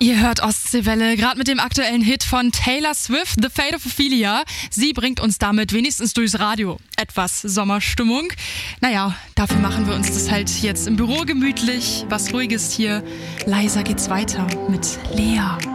Ihr hört Ostseewelle, gerade mit dem aktuellen Hit von Taylor Swift, The Fate of Ophelia. Sie bringt uns damit wenigstens durchs Radio etwas Sommerstimmung. Naja, dafür machen wir uns das halt jetzt im Büro gemütlich. Was Ruhiges hier. Leiser geht's weiter mit Lea.